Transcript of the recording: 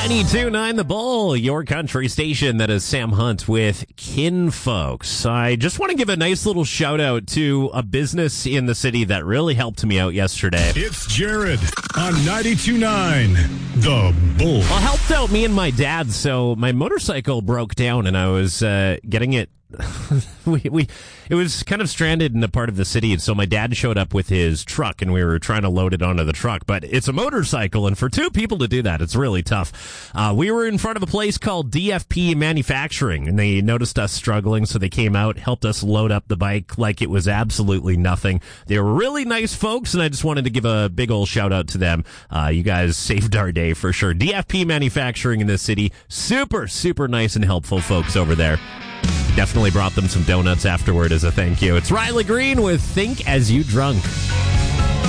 92.9 The Bull, your country station. That is Sam Hunt with Kinfolks. I just want to give a nice little shout out to a business in the city that really helped me out yesterday. It's Jared on 92.9 The Bull. Well, helped out me and my dad. So my motorcycle broke down and I was getting it. It was kind of stranded in a part of the city, and so my dad showed up with his truck, and we were trying to load it onto the truck. But it's a motorcycle, and for two people to do that, it's really tough. We were in front of a place called DFP Manufacturing, and they noticed us struggling, so they came out, helped us load up the bike like it was absolutely nothing. They were really nice folks, and I just wanted to give a big old shout out to them. You guys saved our day for sure. DFP Manufacturing in this city, super, super nice and helpful folks over there. Definitely brought them some donuts afterward as a thank you. It's Riley Green with Think As You Drunk.